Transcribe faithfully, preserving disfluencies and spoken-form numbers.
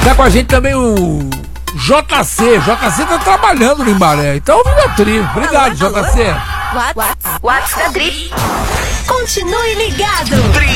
Tá com a gente também o J C. J C tá trabalhando no Imbaré. Então ouvindo a Tri. Obrigado, alô, J C. Whats da Tri. Continue ligado.